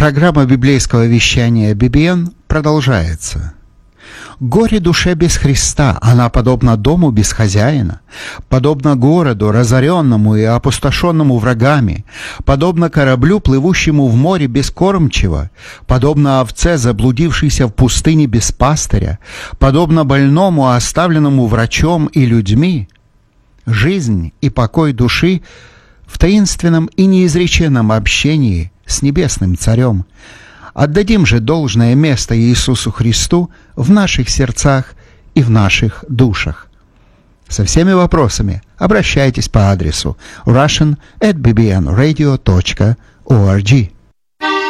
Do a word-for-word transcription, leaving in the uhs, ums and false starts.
Программа библейского вещания би би эн продолжается. Горе душе без Христа, она подобна дому без хозяина, подобна городу, разоренному и опустошенному врагами, подобна кораблю, плывущему в море без кормчего, подобна овце, заблудившейся в пустыне без пастыря, подобна больному, оставленному врачом и людьми. Жизнь и покой души в таинственном и неизреченном общении с Небесным Царем. Отдадим же должное место Иисусу Христу в наших сердцах и в наших душах. Со всеми вопросами обращайтесь по адресу russian at b b n radio dot org.